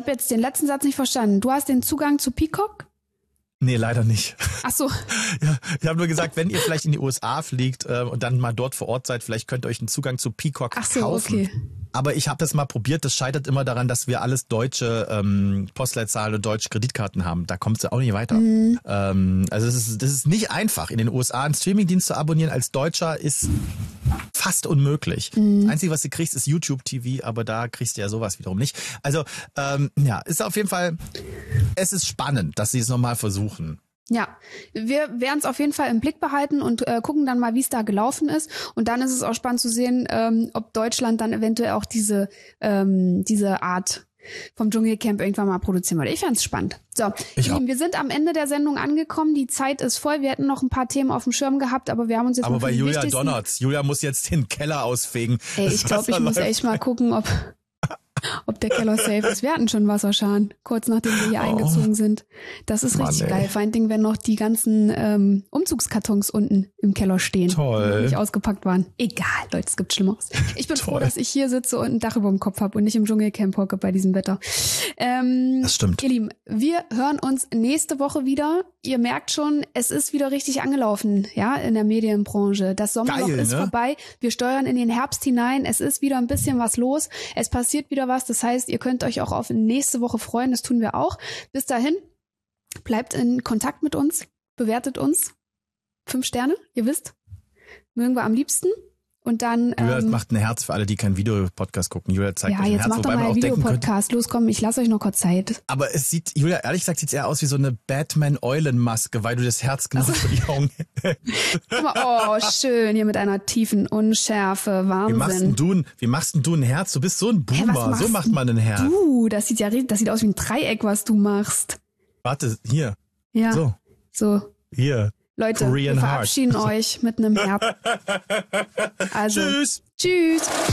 habe jetzt den letzten Satz nicht verstanden. Du hast den Zugang zu Peacock? Nee, leider nicht. Ach so. Ja, ich habe nur gesagt, wenn ihr vielleicht in die USA fliegt und dann mal dort vor Ort seid, vielleicht könnt ihr euch einen Zugang zu Peacock kaufen. Okay. Aber ich habe das mal probiert, das scheitert immer daran, dass wir alles deutsche Postleitzahlen und deutsche Kreditkarten haben. Da kommst du auch nicht weiter. Also das ist nicht einfach. In den USA einen Streamingdienst zu abonnieren als Deutscher ist fast unmöglich. Das Einzige, was du kriegst, ist YouTube-TV, aber da kriegst du ja sowas wiederum nicht. Also ist auf jeden Fall, es ist spannend, dass sie es nochmal versuchen. Ja, wir werden es auf jeden Fall im Blick behalten und gucken dann mal, wie es da gelaufen ist. Und dann ist es auch spannend zu sehen, ob Deutschland dann eventuell auch diese Art vom Dschungelcamp irgendwann mal produzieren würde. Ich fand's spannend. So, Lieben, wir sind am Ende der Sendung angekommen. Die Zeit ist voll. Wir hätten noch ein paar Themen auf dem Schirm gehabt, aber wir haben uns jetzt aber mal für bei die Julia wichtigsten... donnert's. Julia muss jetzt den Keller ausfegen. Ey, ich glaube, ich muss echt mal gucken, ob der Keller safe ist. Wir hatten schon Wasserschaden, kurz nachdem wir hier eingezogen sind. Das ist richtig geil. Vor allen Dingen, wenn noch die ganzen Umzugskartons unten im Keller stehen. Toll. Die nicht ausgepackt waren. Egal, Leute, es gibt Schlimmeres. Ich bin froh, dass ich hier sitze und ein Dach über dem Kopf habe und nicht im Dschungelcamp hocke bei diesem Wetter. Das stimmt. Ihr Lieben, wir hören uns nächste Woche wieder. Ihr merkt schon, es ist wieder richtig angelaufen, ja, in der Medienbranche. Das Sommerloch ist vorbei. Wir steuern in den Herbst hinein. Es ist wieder ein bisschen was los. Es passiert wieder was. Das heißt, ihr könnt euch auch auf nächste Woche freuen. Das tun wir auch. Bis dahin, bleibt in Kontakt mit uns. Bewertet uns. 5 Sterne, ihr wisst. Mögen wir am liebsten. Und dann Julia macht ein Herz für alle, die keinen Videopodcast gucken. Julia zeigt euch ein Herz, jetzt macht doch mal einen Videopodcast. Los, komm, ich lasse euch noch kurz Zeit. Aber es sieht, Julia, ehrlich gesagt, sieht es eher aus wie so eine Batman-Eulenmaske, weil du das Herz genau für die Augen Guck mal, oh, schön, hier mit einer tiefen Unschärfe. Wahnsinn. Wie machst denn du ein Herz? Du bist so ein Boomer. So macht man ein Herz. Das sieht aus wie ein Dreieck, was du machst. Warte, hier. Ja. So. Hier. Leute, Korean wir verabschieden euch mit einem Herz. Also, Tschüss. Tschüss.